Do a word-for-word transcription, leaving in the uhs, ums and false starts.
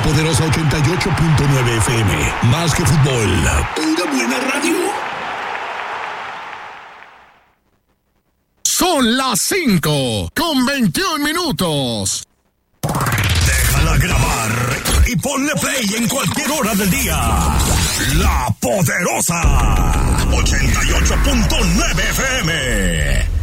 Poderosa ochenta y ocho punto nueve F M. Más que fútbol, pura buena radio. Son las cinco con veintiún minutos. Déjala grabar y ponle play en cualquier hora del día. La Poderosa ochenta y ocho punto nueve F M.